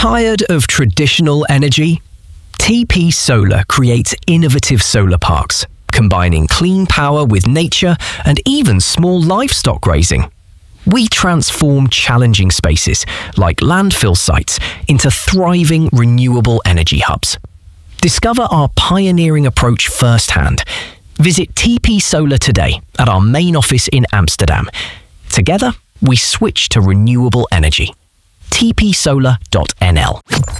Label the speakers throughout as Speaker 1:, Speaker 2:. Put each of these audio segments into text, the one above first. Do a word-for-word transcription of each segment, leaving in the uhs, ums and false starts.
Speaker 1: Tired of traditional energy? T P Solar creates innovative solar parks, combining clean power with nature and even small livestock grazing. We transform challenging spaces, like landfill sites, into thriving renewable energy hubs. Discover our pioneering approach firsthand. Visit T P Solar today at our main office in Amsterdam. Together, we switch to renewable energy. t p solar dot n l.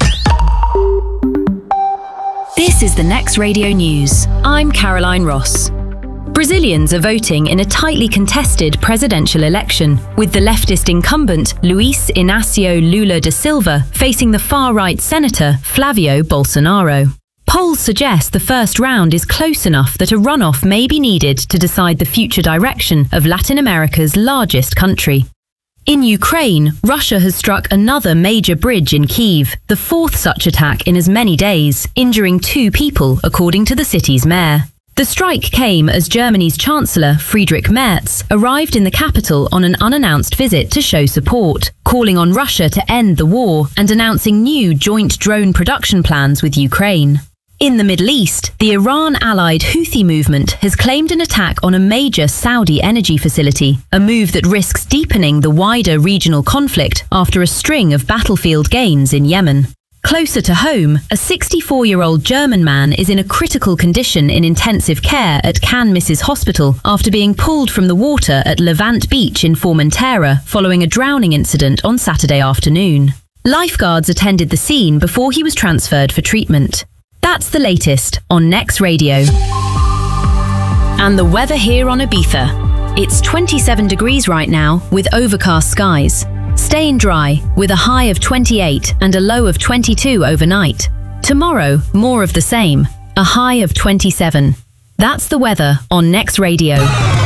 Speaker 2: This is the Next Radio News. I'm Caroline Ross. Brazilians are voting in a tightly contested presidential election, with the leftist incumbent Luiz Inácio Lula da Silva facing the far-right senator Flavio Bolsonaro. Polls suggest the first round is close enough that a runoff may be needed to decide the future direction of Latin America's largest country. In Ukraine, Russia has struck another major bridge in Kyiv, the fourth such attack in as many days, injuring two people, according to the city's mayor. The strike came as Germany's Chancellor, Friedrich Merz, arrived in the capital on an unannounced visit to show support, calling on Russia to end the war and announcing new joint drone production plans with Ukraine. In the Middle East, the Iran-allied Houthi movement has claimed an attack on a major Saudi energy facility, a move that risks deepening the wider regional conflict after a string of battlefield gains in Yemen. Closer to home, a sixty-four-year-old German man is in a critical condition in intensive care at Can Misses Hospital after being pulled from the water at Levant Beach in Formentera following a drowning incident on Saturday afternoon. Lifeguards attended the scene before he was transferred for treatment. That's the latest on Next Radio. And the weather here on Ibiza. It's twenty-seven degrees right now with overcast skies. Staying dry with a high of twenty-eight and a low of twenty-two overnight. Tomorrow, more of the same, a high of twenty-seven. That's the weather on Next Radio.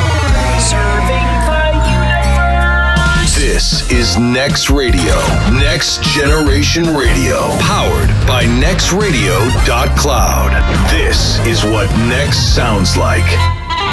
Speaker 3: This is Next Radio, Next Generation Radio, powered by next radio dot cloud. This is what Next sounds like.